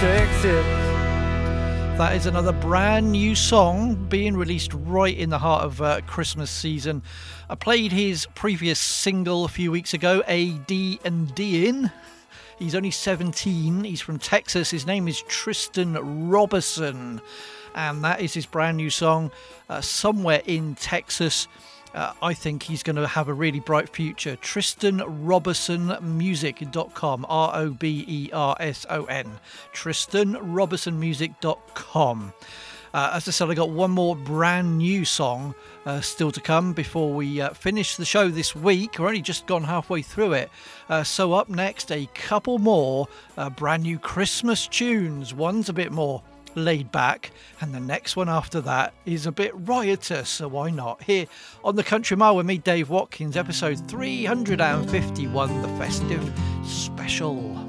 Texas. That is another brand new song being released right in the heart of Christmas season. I played his previous single a few weeks ago, A.D.&D.ing. He's only 17. He's from Texas. His name is Tristan Robertson. And that is his brand new song, Somewhere in Texas. I think he's going to have a really bright future. TristanRobersonmusic.com. ROBERSON. TristanRobersonmusic.com. As I said, I got one more brand new song still to come before we finish the show this week. We're only just gone halfway through it. So up next, a couple more brand new Christmas tunes. One's a bit more laid back, and the next one after that is a bit riotous, so why not? Here on the Country Mile with me, Dave Watkins, episode 351, the festive special.